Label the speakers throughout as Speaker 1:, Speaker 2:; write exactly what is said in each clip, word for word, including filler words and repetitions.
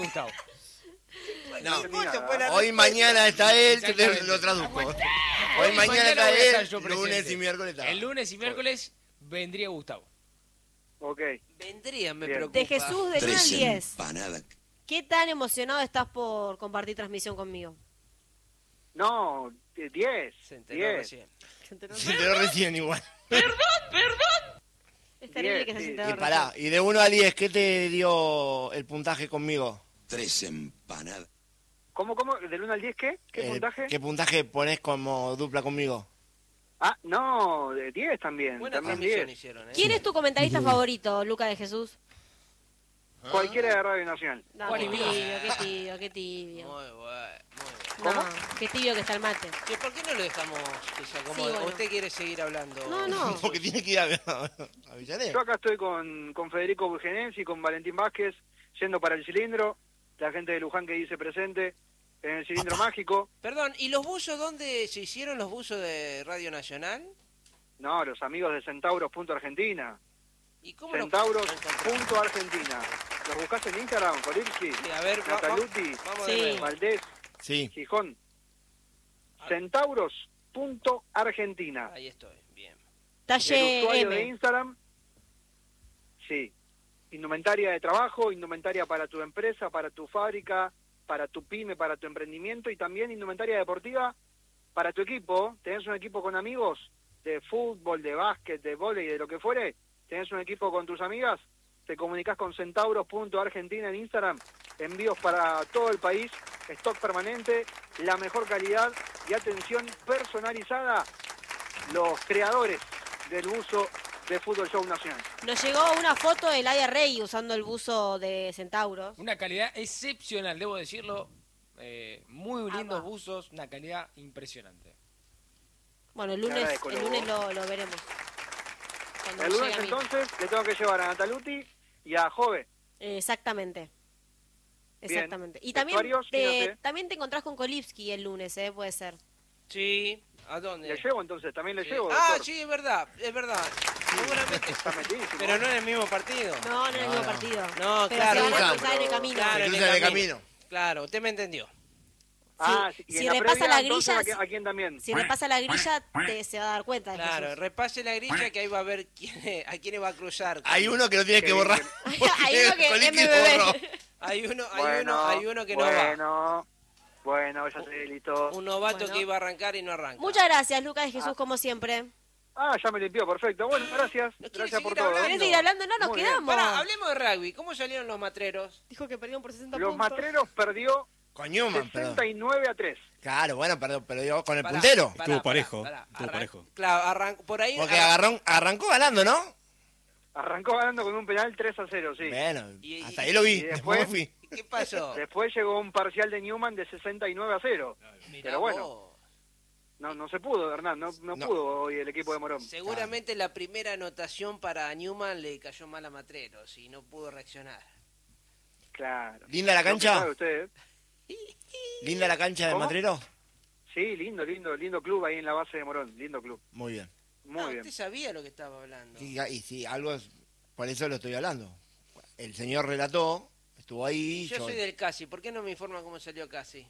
Speaker 1: Gustavo.
Speaker 2: No,
Speaker 3: no
Speaker 2: hoy mañana está él, te lo traduzco. Hoy,
Speaker 1: Hoy
Speaker 2: mañana está
Speaker 1: voy a estar
Speaker 2: él,
Speaker 1: yo
Speaker 2: lunes
Speaker 1: presente.
Speaker 2: y miércoles está.
Speaker 1: El lunes y miércoles vendría Gustavo.
Speaker 3: Ok.
Speaker 4: Vendría, me
Speaker 3: Bien.
Speaker 4: preocupa.
Speaker 5: De Jesús, del uno al
Speaker 6: Tres
Speaker 5: diez.
Speaker 6: empanadas.
Speaker 5: ¿Qué tan emocionado estás por compartir transmisión conmigo?
Speaker 3: No, diez.
Speaker 4: Se enteró
Speaker 3: diez.
Speaker 4: recién.
Speaker 5: ¿Se enteró?
Speaker 2: Se te lo recién igual.
Speaker 5: Es terrible
Speaker 3: Diez,
Speaker 5: que se
Speaker 3: sí.
Speaker 5: haya enterado
Speaker 2: Y pará, y de uno a diez, ¿qué te dio el puntaje conmigo?
Speaker 6: Tres empanadas.
Speaker 3: ¿Cómo, cómo? ¿Del uno al diez qué? ¿Qué
Speaker 2: Eh,
Speaker 3: puntaje?
Speaker 2: ¿Qué puntaje pones como dupla conmigo?
Speaker 3: Ah, no, de diez también.
Speaker 4: Buena
Speaker 3: también
Speaker 4: transmisión
Speaker 3: diez.
Speaker 4: hicieron, ¿eh?
Speaker 5: ¿Quién es tu comentarista favorito, Luca de Jesús?
Speaker 3: Cualquiera de Radio Nacional.
Speaker 5: No,
Speaker 1: ¿Cuál
Speaker 5: qué
Speaker 1: es?
Speaker 5: tibio, qué tibio, qué tibio.
Speaker 4: Muy bueno, muy bueno.
Speaker 5: No, qué tibio que está el mate.
Speaker 4: Che, ¿por qué no lo dejamos que se acomode?
Speaker 5: Sí, bueno.
Speaker 4: ¿O usted quiere seguir hablando?
Speaker 5: No, no.
Speaker 2: Porque tiene que ir a, a Villaré.
Speaker 3: Yo acá estoy con, con Federico Burgenesi, con Valentín Vázquez, yendo para el cilindro. La gente de Luján que dice presente en el cilindro mágico.
Speaker 4: Perdón, ¿y los buzos dónde se hicieron los buzos de Radio Nacional?
Speaker 3: No, los amigos de Centauros.Argentina.
Speaker 4: ¿Y cómo los-
Speaker 3: Centauros.Argentina. ¿Los buscás en Instagram, Kolipski?
Speaker 4: Sí, a ver, va- va-
Speaker 3: Nataluti,
Speaker 4: vamos
Speaker 5: Sí.
Speaker 4: de nuevo.
Speaker 3: Valdés,
Speaker 2: Sí.
Speaker 3: Gijón. Centauros.Argentina.
Speaker 4: Ahí estoy, bien.
Speaker 5: Talle
Speaker 3: El usuario de
Speaker 5: M.
Speaker 3: Instagram, sí. Indumentaria de trabajo, indumentaria para tu empresa, para tu fábrica, para tu pyme, para tu emprendimiento y también indumentaria deportiva para tu equipo. Tenés un equipo con amigos de fútbol, de básquet, de vóley, de lo que fuere. Tenés un equipo con tus amigas. Te comunicás con centauros.argentina en Instagram. Envíos para todo el país. Stock permanente, la mejor calidad y atención personalizada. Los creadores del buzo de Fútbol Show Nacional.
Speaker 5: Nos llegó una foto de Laia Rey usando el buzo de Centauros.
Speaker 1: Una calidad excepcional, debo decirlo. Eh, muy lindos
Speaker 5: Apa.
Speaker 1: buzos, una calidad impresionante.
Speaker 5: Bueno, el
Speaker 3: Te
Speaker 5: lunes,
Speaker 3: agradezco,
Speaker 5: el
Speaker 3: Lobo.
Speaker 5: lunes lo, lo veremos. Cuando
Speaker 3: El
Speaker 5: llegue
Speaker 3: lunes
Speaker 5: a mí.
Speaker 3: entonces le tengo que llevar a Nataluti y a Jove.
Speaker 5: Eh, Exactamente.
Speaker 3: Bien.
Speaker 5: Exactamente. Y también
Speaker 3: Vestuarios, ¿quién
Speaker 5: te,
Speaker 3: hace?
Speaker 5: también te encontrás con Kolipski el lunes, ¿eh? Puede ser.
Speaker 4: Sí, ¿a dónde?
Speaker 3: ¿Le llevo entonces? ¿También le
Speaker 4: Sí.
Speaker 3: llevo?
Speaker 4: Ah,
Speaker 3: doctor?
Speaker 4: sí, es verdad, es verdad. Seguramente.
Speaker 3: Está metidísimo.
Speaker 4: Pero no en el mismo partido.
Speaker 5: No, no en el mismo
Speaker 2: no.
Speaker 5: partido.
Speaker 4: No,
Speaker 5: Pero
Speaker 4: claro,
Speaker 5: se van a
Speaker 2: claro,
Speaker 5: cruzar en el
Speaker 3: pero-
Speaker 5: camino.
Speaker 4: Claro,
Speaker 2: Se
Speaker 4: en el
Speaker 2: cruza de
Speaker 4: camino.
Speaker 2: camino.
Speaker 4: Claro, usted me entendió.
Speaker 3: Ah,
Speaker 5: Si-
Speaker 3: y
Speaker 5: si
Speaker 3: en la
Speaker 5: repasa
Speaker 3: previa,
Speaker 5: la
Speaker 3: entonces,
Speaker 5: grilla,
Speaker 3: ¿a, qui- a quién también?
Speaker 5: Si repasa la grilla, te, se va a dar cuenta de
Speaker 4: Claro,
Speaker 5: Jesús.
Speaker 4: repase la grilla que ahí va a ver quién, a quiénes va a cruzar.
Speaker 2: Hay uno que lo tiene
Speaker 3: Qué
Speaker 2: que
Speaker 3: bien,
Speaker 2: borrar.
Speaker 3: que-
Speaker 2: porque
Speaker 5: Hay uno que
Speaker 2: Coliki
Speaker 5: M
Speaker 2: lo
Speaker 5: B B.
Speaker 2: borró.
Speaker 4: Hay uno, hay
Speaker 3: Bueno,
Speaker 4: uno, hay uno que no va.
Speaker 3: bueno, bueno, ya se listo.
Speaker 4: Un novato
Speaker 5: Bueno.
Speaker 4: que iba a arrancar y no arranca.
Speaker 5: Muchas gracias, Lucas de Jesús,
Speaker 3: Ah.
Speaker 5: como siempre.
Speaker 3: Ah, ya me limpió, perfecto. Bueno, gracias.
Speaker 4: ¿No quiere
Speaker 3: Gracias por
Speaker 4: seguir
Speaker 3: todo.
Speaker 4: hablando?
Speaker 5: ¿Querés seguir hablando? No, nos
Speaker 3: Muy bien.
Speaker 5: quedamos.
Speaker 4: Pará, hablemos de rugby. ¿Cómo salieron los matreros?
Speaker 5: Dijo que perdieron por sesenta
Speaker 3: Los
Speaker 5: puntos.
Speaker 3: Matreros perdió
Speaker 2: Con Newman, perdón.
Speaker 3: sesenta y nueve a tres.
Speaker 2: Claro, bueno, pero, pero digo, con el
Speaker 4: Pará,
Speaker 2: puntero.
Speaker 4: pará,
Speaker 7: Estuvo
Speaker 4: pará,
Speaker 7: parejo,
Speaker 4: pará.
Speaker 7: estuvo
Speaker 4: Arran-
Speaker 7: parejo.
Speaker 4: Claro, arrancó por ahí.
Speaker 2: Porque
Speaker 4: arran-
Speaker 2: agarró, arrancó ganando, ¿no?
Speaker 3: Arrancó ganando con un penal tres a cero, sí.
Speaker 2: Bueno,
Speaker 4: Y-
Speaker 2: hasta
Speaker 4: y-
Speaker 2: ahí lo vi,
Speaker 3: y
Speaker 2: después,
Speaker 3: después-
Speaker 2: me fui.
Speaker 4: ¿Qué pasó?
Speaker 3: Después llegó un parcial de Newman de sesenta y nueve a cero.
Speaker 4: Mirá
Speaker 3: Pero bueno,
Speaker 4: vos.
Speaker 3: no, no se pudo, Hernán, no, no,
Speaker 2: No.
Speaker 3: pudo hoy el equipo de Morón.
Speaker 4: Seguramente la primera anotación para Newman le cayó mal a Matreros y no pudo reaccionar.
Speaker 3: Claro.
Speaker 2: ¿Linda la
Speaker 3: Lo que
Speaker 2: cancha?
Speaker 3: sabe usted, ¿eh?
Speaker 2: ¿Linda la cancha de
Speaker 3: ¿Cómo?
Speaker 2: Matrero?
Speaker 3: Sí, lindo, lindo, lindo club ahí en la base de Morón, lindo club.
Speaker 2: Muy bien.
Speaker 3: Muy
Speaker 4: Ah,
Speaker 3: bien.
Speaker 4: usted sabía lo que estaba hablando.
Speaker 2: Y, y sí, algo es, por eso lo estoy hablando. El señor relató, estuvo ahí.
Speaker 4: Yo soy del Casi, ¿por qué no me informa cómo salió Casi?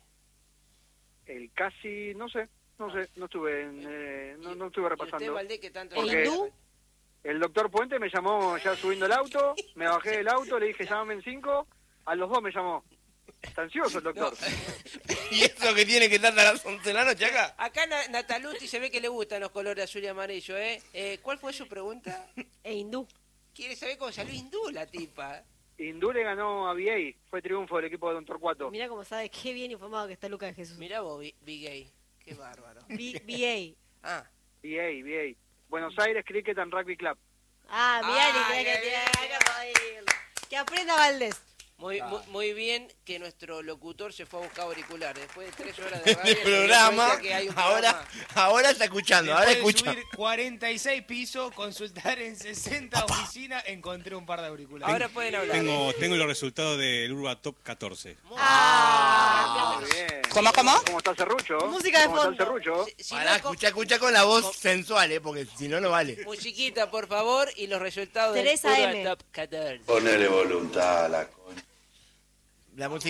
Speaker 3: El casi, no sé, no sé, no estuve, en, eh, no, no estuve
Speaker 4: ¿Y usted,
Speaker 3: repasando.
Speaker 4: Valdés, que tanto...
Speaker 5: ¿El
Speaker 3: Porque-
Speaker 5: hindú?
Speaker 3: El doctor Puente me llamó ya subiendo el auto, me bajé del auto, le dije llámame en cinco, a los dos me llamó. Está ansioso el doctor.
Speaker 2: ¿Y eso que tiene que estar a las once de la noche acá?
Speaker 4: Acá Na- Nataluti se ve que le gustan los colores azul y amarillo, ¿eh? eh ¿Cuál fue su pregunta?
Speaker 5: E hindú.
Speaker 4: ¿Quiere saber cómo salió hindú la tipa?
Speaker 3: Indú le ganó a V A, fue triunfo del equipo de Don Torcuato.
Speaker 5: Mira cómo sabe, qué bien informado que está Lucas de Jesús.
Speaker 4: Mirá vos, Bi- Big Gay. Qué bárbaro.
Speaker 5: B- B
Speaker 4: Ah,
Speaker 3: V A, V A. Buenos Aires Cricket and Rugby Club.
Speaker 5: A. Ah, mirá,
Speaker 4: Ah,
Speaker 5: ni que,
Speaker 4: ya,
Speaker 5: que,
Speaker 4: ya,
Speaker 5: que, que, que aprenda Valdés.
Speaker 4: muy, muy, muy bien que nuestro locutor se fue a buscar auriculares. Después de tres horas de
Speaker 2: En
Speaker 4: radio,
Speaker 2: el
Speaker 4: se dio
Speaker 2: programa,
Speaker 4: cuenta que hay un
Speaker 2: ahora,
Speaker 4: programa.
Speaker 2: ahora está escuchando, ahora
Speaker 1: Después de
Speaker 2: escucha.
Speaker 1: subir cuarenta y seis pisos, consultar en sesenta oficinas, encontré un par de auriculares.
Speaker 4: Ahora pueden hablar.
Speaker 7: Tengo, tengo los resultados del Urba Top catorce.
Speaker 4: Muy
Speaker 5: Ah,
Speaker 3: Muy bien.
Speaker 6: ¿Cómo, cómo?
Speaker 3: ¿Cómo está Serrucho?
Speaker 5: Música de
Speaker 3: ¿Cómo
Speaker 5: fondo.
Speaker 3: está el Serrucho?
Speaker 4: Si- si
Speaker 2: Pará,
Speaker 4: no, con-
Speaker 2: escucha, escucha con la voz sensual, ¿eh? Porque si no, no vale.
Speaker 4: musiquita, por favor, y los resultados
Speaker 5: Teresa
Speaker 4: del Urban
Speaker 5: M.
Speaker 4: Top catorce.
Speaker 6: Ponele voluntad a la concha.
Speaker 2: la música